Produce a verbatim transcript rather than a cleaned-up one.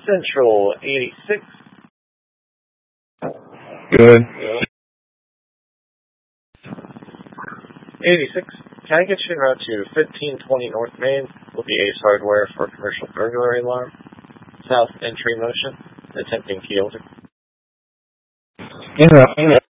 Central eighty-six. Good. eighty-six. Can I get you en route to fifteen twenty North Main with the Ace Hardware for commercial burglary alarm? South entry motion. Attempting key holder. En route.